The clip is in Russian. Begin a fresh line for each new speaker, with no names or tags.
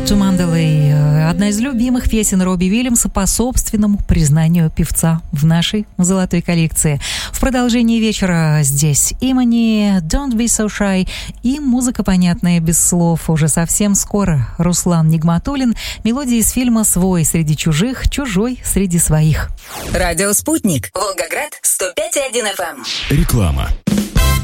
to Mandalay. Одна из любимых песен Робби Уильямса по собственному признанию певца в нашей золотой коллекции. В продолжении вечера здесь Имани, Don't Be So Shy и музыка, понятная без слов. Уже совсем скоро Руслан Нигматуллин, мелодия из фильма «Свой среди чужих, чужой среди своих».
Радио «Спутник», Волгоград, 105,1 FM.
Реклама.